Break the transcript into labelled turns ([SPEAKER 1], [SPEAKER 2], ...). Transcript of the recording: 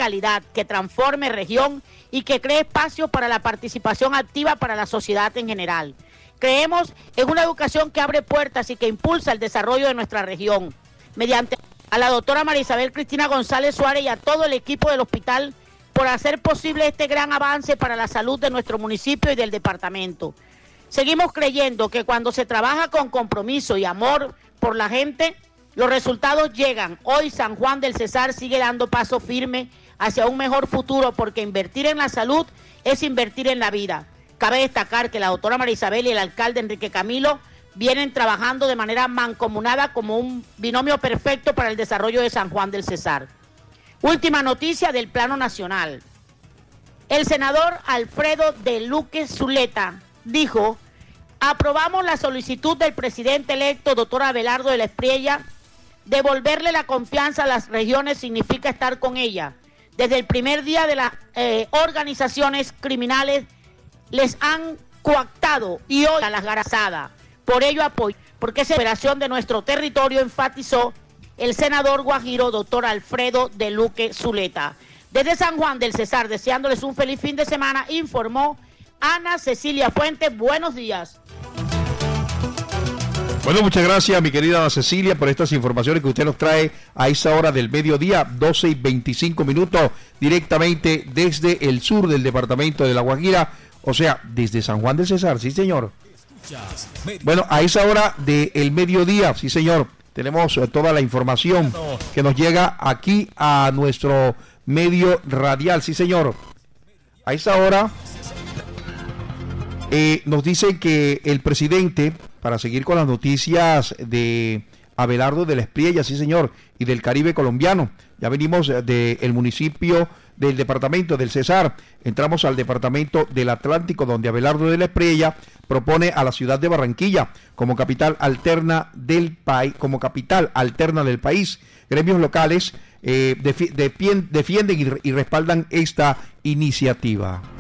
[SPEAKER 1] calidad, que transforme región y que cree espacio para la participación activa para la sociedad en general. Creemos en una educación que abre puertas y que impulsa el desarrollo de nuestra región. Mediante a la doctora María Isabel Cristina González Suárez y a todo el equipo del hospital por hacer posible este gran avance para la salud de nuestro municipio y del departamento. Seguimos creyendo que cuando se trabaja con compromiso y amor por la gente, los resultados llegan. Hoy San Juan del Cesar sigue dando paso firme hacia un mejor futuro porque invertir en la salud es invertir en la vida. Cabe destacar que la doctora María Isabel y el alcalde Enrique Camilo vienen trabajando de manera mancomunada como un binomio perfecto para el desarrollo de San Juan del Cesar. Última noticia del plano nacional. El senador Alfredo de Luque Zuleta dijo: aprobamos la solicitud del presidente electo, doctor Abelardo de la Espriella. Devolverle la confianza a las regiones significa estar con ella. Desde el primer día de las organizaciones criminales les han coactado y hoy a las garazadas. Por ello apoyo, porque esa operación de nuestro territorio, enfatizó el senador guajiro doctor Alfredo de Luque Zuleta. Desde San Juan del Cesar, deseándoles un feliz fin de semana, informó Ana Cecilia Fuentes. Buenos días.
[SPEAKER 2] Bueno, muchas gracias, mi querida Ana Cecilia, por estas informaciones que usted nos trae a esa hora del mediodía, 12:25, directamente desde el sur del departamento de La Guajira, o sea, desde San Juan del Cesar, sí señor. Bueno, a esa hora del mediodía, sí señor, tenemos toda la información que nos llega aquí a nuestro medio radial, sí señor. A esa hora nos dicen que el presidente, para seguir con las noticias de Abelardo de la Espriella, sí señor, y del Caribe colombiano, ya venimos del municipio del departamento del Cesar, entramos al departamento del Atlántico, donde Abelardo de la Espriella propone a la ciudad de Barranquilla como capital alterna del país, Gremios locales defienden y respaldan esta iniciativa.